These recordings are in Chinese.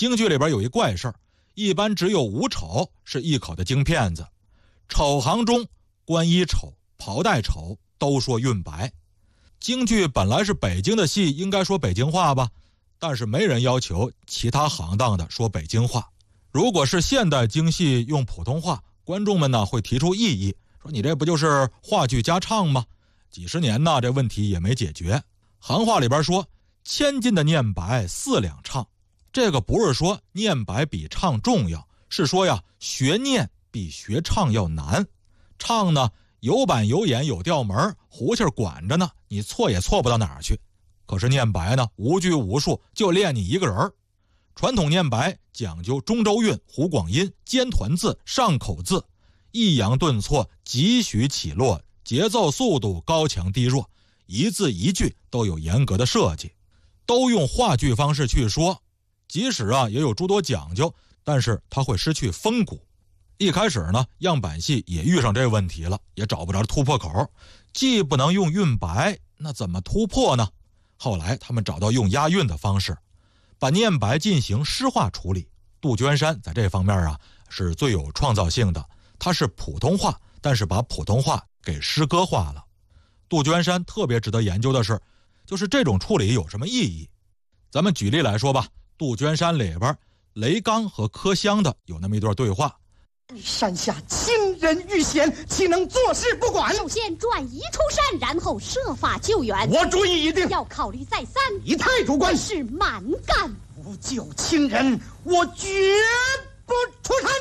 京剧里边有一怪事儿，一般只有五丑是一口的京片子。丑行中，官衣丑、袍带丑都说韵白。京剧本来是北京的戏，应该说北京话吧，但是没人要求其他行当的说北京话。如果是现代京戏用普通话，观众们呢会提出异议，说你这不就是话剧加唱吗？几十年呢，这问题也没解决。行话里边说，千金的念白4两唱，这个不是说念白比唱重要，是说呀，学念比学唱要难。唱呢，有板有眼有调门，胡气管着呢，你错也错不到哪儿去。可是念白呢，无拘无束，就练你一个人。传统念白讲究中州韵、湖广音、尖团字、上口字，抑扬顿挫、急许起落，节奏速度高强低弱，一字一句都有严格的设计，都用话剧方式去说。即使也有诸多讲究，但是它会失去风骨。一开始呢，样板戏也遇上这个问题了，也找不着突破口，既不能用韵白，那怎么突破呢？后来他们找到用押韵的方式，把念白进行诗化处理。杜鹃山在这方面是最有创造性的，它是普通话，但是把普通话给诗歌化了。杜鹃山特别值得研究的是，就是这种处理有什么意义。咱们举例来说吧，杜鹃山里边雷刚和柯湘的有那么一段对话， 山下惊人遇险，岂能坐视不管？ 首先转移出山，然后设法救援。 我主意已定， 要考虑再三。 你太主观， 是蛮干。 不救亲人，我绝不出山。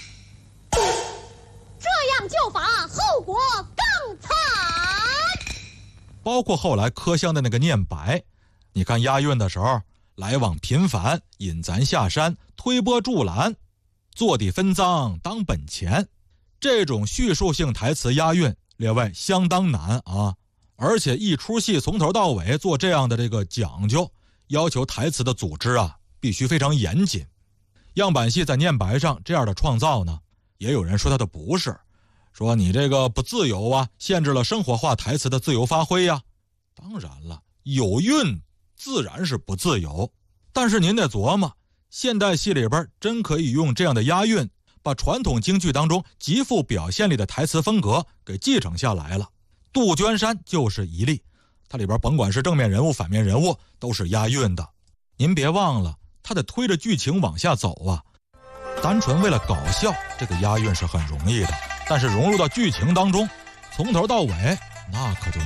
这样救法，后果更惨。 包括后来柯湘的那个念白，你看押韵的时候，来往频繁，引咱下山，推波助澜，坐地分赃当本钱，这种叙述性台词押韵，列位相当难啊！而且一出戏从头到尾做这样的这个讲究，要求台词的组织必须非常严谨。样板戏在念白上这样的创造呢，也有人说它的不是，说你这个不自由限制了生活化台词的自由发挥呀。当然了，有韵自然是不自由，但是您得琢磨，现代戏里边真可以用这样的押韵，把传统京剧当中极富表现力的台词风格给继承下来了。杜鹃山就是一例，它里边甭管是正面人物、反面人物，都是押韵的。您别忘了，它得推着剧情往下走单纯为了搞笑，这个押韵是很容易的，但是融入到剧情当中，从头到尾，那可就